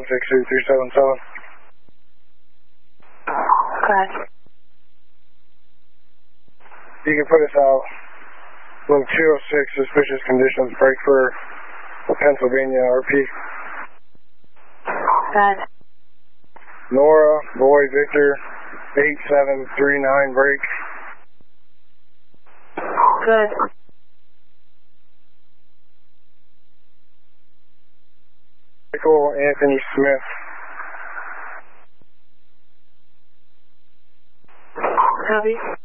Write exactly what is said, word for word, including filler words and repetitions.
six two three seven seven. Go ahead. You can put us out. Room two oh six, suspicious conditions, break for Pennsylvania R P. Go ahead. Nora, Boy, Victor, eight seven three nine, break. Good. Michael Anthony Smith. Copy.